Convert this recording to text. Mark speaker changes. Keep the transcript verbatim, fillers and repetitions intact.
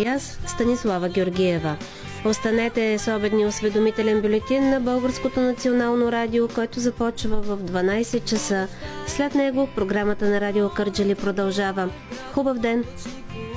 Speaker 1: и аз, Станислава Георгиева. Останете с обедния осведомителен бюлетин на Българското национално радио, който започва в дванайсет часа. След него програмата на Радио Кърджали продължава. Хубав ден!